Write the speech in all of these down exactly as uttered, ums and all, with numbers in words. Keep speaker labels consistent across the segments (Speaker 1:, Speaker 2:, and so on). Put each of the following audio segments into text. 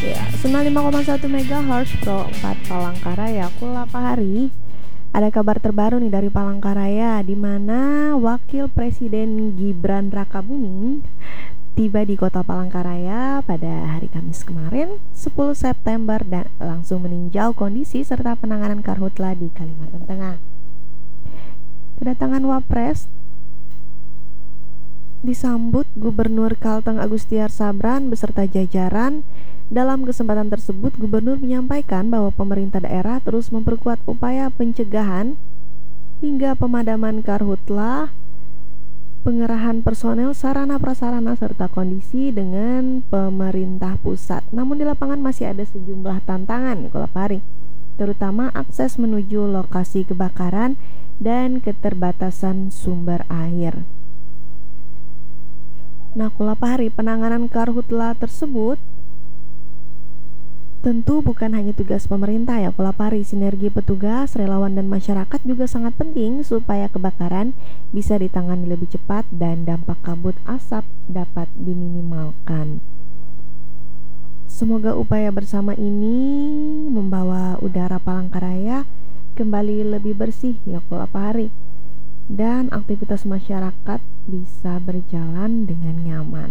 Speaker 1: Ya, sembilan puluh lima koma satu megahertz Pro empat Palangkaraya, Kulapahari. Ada kabar terbaru nih dari Palangkaraya, di mana Wakil Presiden Gibran Rakabuming tiba di Kota Palangkaraya pada hari Kamis kemarin, sepuluh September, dan langsung meninjau kondisi serta penanganan karhutla di Kalimantan Tengah. Kedatangan Wapres disambut Gubernur Kalteng Agustiar Sabran beserta jajaran. Dalam kesempatan tersebut, Gubernur menyampaikan bahwa pemerintah daerah terus memperkuat upaya pencegahan hingga pemadaman karhutlah, pengerahan personel, sarana prasarana, serta kondisi dengan pemerintah pusat. Namun di lapangan masih ada sejumlah tantangan, Kulapahari, terutama akses menuju lokasi kebakaran dan keterbatasan sumber air. Nah, Kulapahari, penanganan karhutla tersebut tentu bukan hanya tugas pemerintah ya, Kulapahari. Sinergi petugas, relawan, dan masyarakat juga sangat penting supaya kebakaran bisa ditangani lebih cepat dan dampak kabut asap dapat diminimalkan. Semoga upaya bersama ini membawa udara Palangkaraya kembali lebih bersih ya, Kulapahari, dan aktivitas masyarakat bisa berjalan dengan nyaman.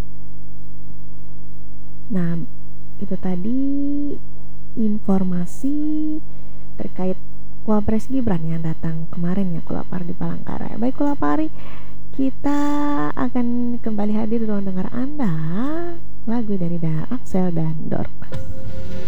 Speaker 1: Nah, itu tadi informasi terkait Wapres Gibran yang datang kemarin ya, Kulapahari, di Palangkaraya. Baik Kulapahari, kita akan kembali hadir di ruang dengar Anda, lagu dari Dahar Axel dan Dorcas.